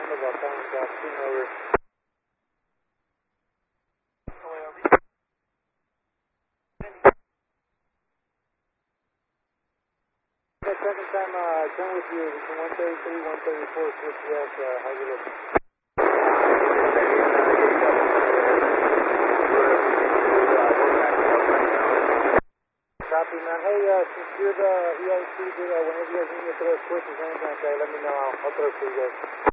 of Alpine, team over. Second time, turn with you, between 133, 134, switch west, how's it look? Copy, man. Hey, since you're the EIC, whenever you guys need me to throw a switch or anything like that, let me know. I'll throw it for you guys.